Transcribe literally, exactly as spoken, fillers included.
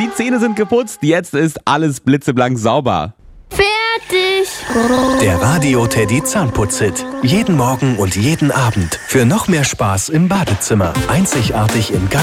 Die Zähne sind geputzt, jetzt ist alles blitzeblank sauber. Fertig! Der Radio Teddy Zahnputz-Hit. Jeden Morgen und jeden Abend. Für noch mehr Spaß im Badezimmer. Einzigartig im